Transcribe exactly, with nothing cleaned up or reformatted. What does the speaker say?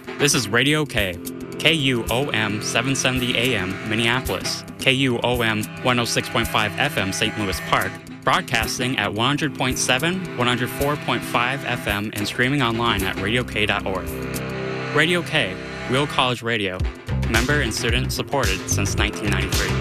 This is Radio K, K U O M seven seventy A M Minneapolis, K U O M one oh six point five F M Saint Louis Park, broadcasting at one hundred point seven, one oh four point five F M and streaming online at radio k dot org. Radio K, Real College Radio, member and student supported since nineteen ninety-three.